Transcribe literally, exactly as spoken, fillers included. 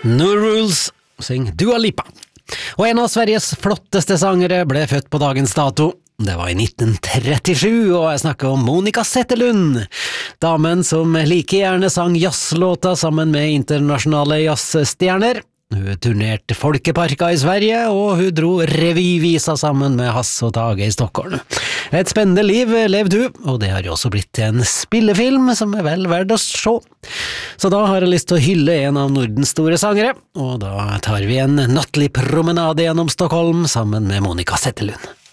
No Rules, syng Dua Lipa. Og en av Sveriges flotteste sangere ble født på dagens dato. Det var i nitten trettisju, og jeg snakker om Monica Zetterlund. Damen som like gjerne sang jazzlåta sammen med internasjonale jazzstjerner. Hun turnerte folkeparker i Sverige, og hun dro revyvisa sammen med Hasse og Tage i Stockholm. Et spennende liv levde hun, og det har jo også blitt en spillefilm som er vel verdt å se. Så da har jeg lyst til å hylle en av Nordens store sangere, og da tar vi en nattlig promenade gjennom Stockholm sammen med Monica Zetterlund.